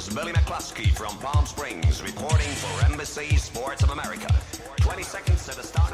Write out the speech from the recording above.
is Billy McCluskey from Palm Springs, reporting for Embassy Sports of America. 20 seconds to the start.